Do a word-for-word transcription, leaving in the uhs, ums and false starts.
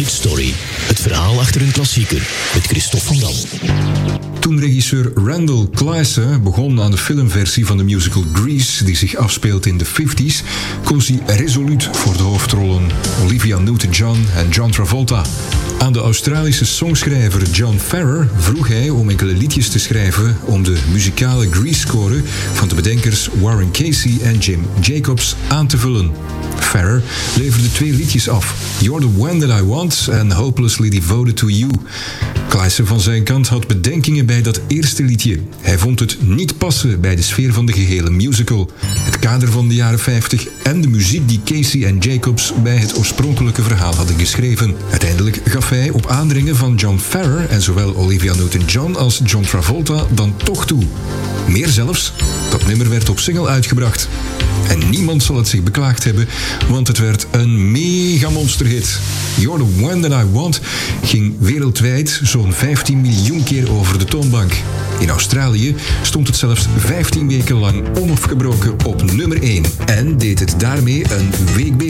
Hitstory, het verhaal achter een klassieker, met Christophe van Dam. Toen regisseur Randall Kleiser begon aan de filmversie van de musical Grease, die zich afspeelt in de vijftiger, koos hij resoluut voor de hoofdrollen Olivia Newton-John en John Travolta. Aan de Australische songschrijver John Farrar vroeg hij om enkele liedjes te schrijven om de muzikale Grease-score van de bedenkers Warren Casey en Jim Jacobs aan te vullen. Farrar leverde twee liedjes af, You're the One That I Want en Hopelessly Devoted to You. Kleiser van zijn kant had bedenkingen bij dat eerste liedje. Hij vond het niet passen bij de sfeer van de gehele musical, het kader van de jaren vijftig en de muziek die Casey en Jacobs bij het oorspronkelijke verhaal hadden geschreven. Uiteindelijk gaf hij op aandringen van John Farrar en zowel Olivia Newton-John als John Travolta dan toch toe. Meer zelfs, dat nummer werd op single uitgebracht. En niemand zal het zich beklaagd hebben, want het werd een mega monsterhit. You're the One That I Want ging wereldwijd zo'n vijftien miljoen keer over de toonbank. In Australië stond het zelfs vijftien weken lang onafgebroken op nummer één. En deed het daarmee een week beter.